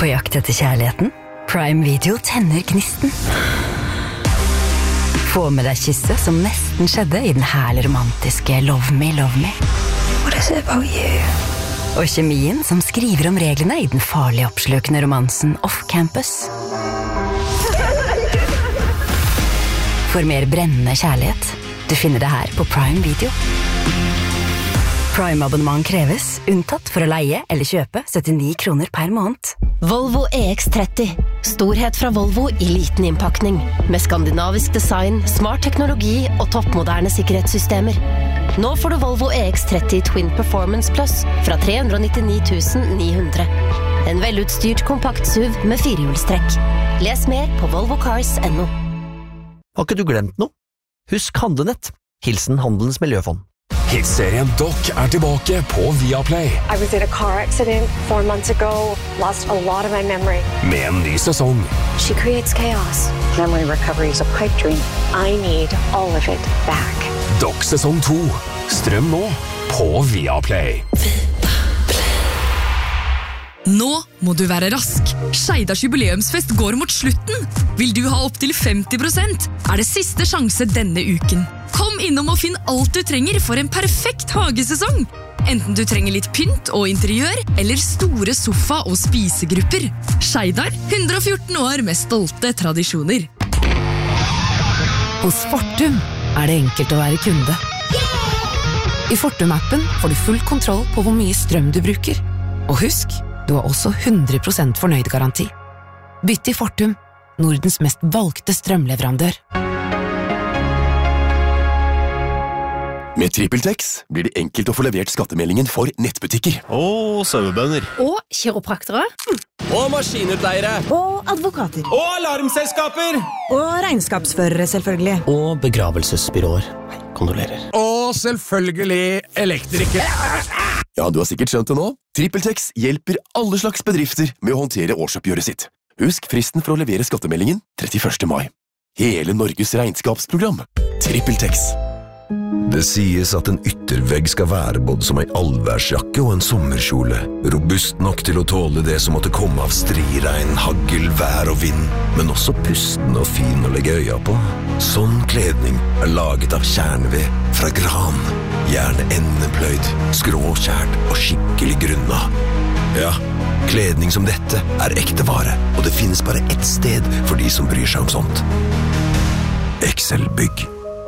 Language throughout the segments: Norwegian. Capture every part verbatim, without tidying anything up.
På jakt etter kjærligheten? Prime Video tenner gnisten. Få med deg kysset som nesten skjedde i den herlig romantiske Love Me, Love Me. What is it about you? Og kjemien som skriver om reglene i den farlig oppslukende romansen Off Campus. For mer brennende kjærlighet, du finner det her på Prime Video. Prime-abonnement kreves, unntatt for å leie eller kjøpe syttini kroner per måned. Volvo E X tretti. Storhet fra Volvo i liten innpakning. Med skandinavisk design, smart teknologi og toppmoderne sikkerhetssystemer. Nå får du Volvo E X tretti Twin Performance Plus fra tre hundre nittini tusen ni hundre. En velutstyrt kompakt S U V med firehjulstrekk. Les mer på volvo cars punktum no. Har ikke du glemt noe? Husk Handlenett. Hilsen Handelens Miljøfond. Hitserien Doc er tilbake på Viaplay. I was in a car accident four months ago. Lost a lot of my memory. Med en ny sesong. She creates chaos. Memory recovery is a pipe dream. I need all of it back. Doc sesong to. Strøm nå på Viaplay. Nå må du være rask. Skeidars jubileumsfest går mot slutten. Vil du ha opp til femti prosent? Er det siste sjanse denne uken. Kom innom og finn alt du trenger for en perfekt hagesesong. Enten du trenger litt pynt og interiør, eller store sofa- og spisegrupper. Skeidar, hundre og fjorten år med stolte tradisjoner. Hos Fortum er det enkelt å være kunde. I Fortum-appen får du full kontroll på hvor mye strøm du bruker. Og husk, du har også hundre prosent fornøyd garanti. Bytt til Fortum, Nordens mest valgte strømleverandør. Med TrippelTex blir det enkelt å få levert skattemeldingen for nettbutikker. Og sauebønder. Og kiropraktere. Og maskinutleiere. Og advokater. Og alarmselskaper. Og regnskapsførere, selvfølgelig. Og begravelsesbyråer. Kondolerer. Og selvfølgelig elektrikere. Ja, du har sikkert skjønt det nå. TrippelTex hjelper alle slags bedrifter med å håndtere årsoppgjøret sitt. Husk fristen for å levere skattemeldingen trettiførste mai. Hele Norges regnskapsprogram. TrippelTex. Det sies at en yttervegg skal være både som en allværsjakke og en sommerkjole, robust nok til å tåle det som måtte komme av striregn, hagl, vær og vind, men også pusten og fin å legge øya på. Sånn kledning er laget av kjerneved fra gran, gjerne endepløyd, skråkjært og skikkelig grunna. Ja, kledning som dette er ekte vare, og det finnes bare ett sted for de som bryr seg om sånt. Excel Bygg.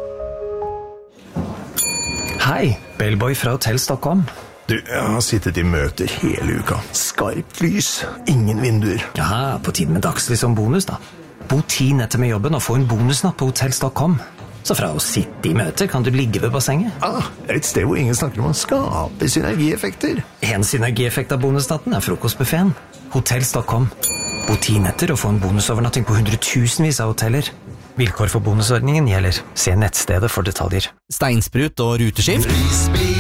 Hei, Bellboy fra Hotell Stockholm. Du, jeg har sittet i møter hele uka. Skarpt lys, ingen vinduer. Ja, på tiden med dagslys som bonus da. Bo ti netter med jobben og få en bonusnatt på Hotell Stockholm. Så fra å sitte i møter kan du ligge ved bassenget. Ah, et sted hvor ingen snakker om å skape synergieffekter. En synergieffekt av bonusnatten er frokostbuffeten. Hotell Stockholm. Bo ti netter og få en bonusovernatting på hundretusenvis av hoteller. Vilkår for bonusordningen gjelder. Se nettstedet for detaljer. Steinsprut og ruteskift.